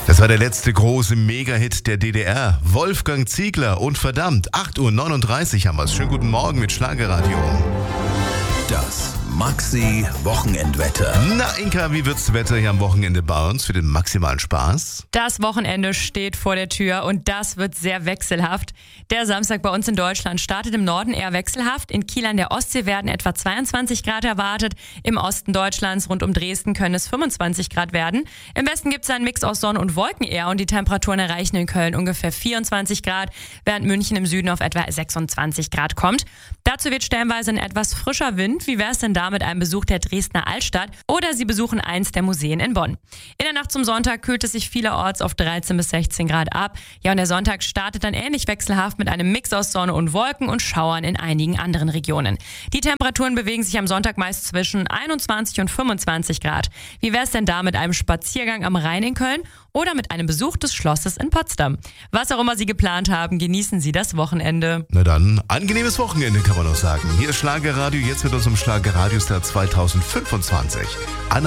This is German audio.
Das war der letzte große Mega-Hit der DDR. Wolfgang Ziegler und verdammt, 8:39 Uhr haben wir es. Schönen guten Morgen mit Schlagerradio. Das Maxi-Wochenendwetter. Na Inka, wie wird's Wetter hier am Wochenende bei uns für den maximalen Spaß? Das Wochenende steht vor der Tür und das wird sehr wechselhaft. Der Samstag bei uns in Deutschland startet im Norden eher wechselhaft. In Kiel an der Ostsee werden etwa 22 Grad erwartet. Im Osten Deutschlands rund um Dresden können es 25 Grad werden. Im Westen gibt es einen Mix aus Sonne und Wolken eher und die Temperaturen erreichen in Köln ungefähr 24 Grad, während München im Süden auf etwa 26 Grad kommt. Dazu wird stellenweise ein etwas frischer Wind. Wie wäre es denn da mit einem Besuch der Dresdner Altstadt oder Sie besuchen eins der Museen in Bonn? In der Nacht zum Sonntag kühlt es sich vielerorts auf 13 bis 16 Grad ab. Ja, und der Sonntag startet dann ähnlich wechselhaft mit einem Mix aus Sonne und Wolken und Schauern in einigen anderen Regionen. Die Temperaturen bewegen sich am Sonntag meist zwischen 21 und 25 Grad. Wie wäre es denn da mit einem Spaziergang am Rhein in Köln oder mit einem Besuch des Schlosses in Potsdam? Was auch immer Sie geplant haben, genießen Sie das Wochenende. Na dann, angenehmes Wochenende kann man auch sagen. Hier ist Schlagerradio, jetzt mit unserem Schlagerradiostar 2025.